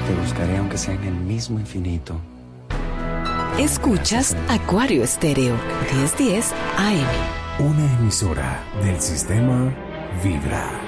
Te buscaré aunque sea en el mismo infinito. Escuchas Acuario Estéreo, 1010 AM. Una emisora del sistema Vibra.